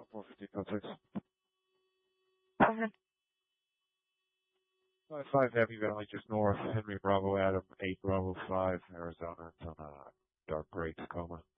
415 context. Okay. 5 Happy Valley, just north. Henry Bravo Adam, 8 Bravo 5, Arizona. It's on a dark gray Tacoma.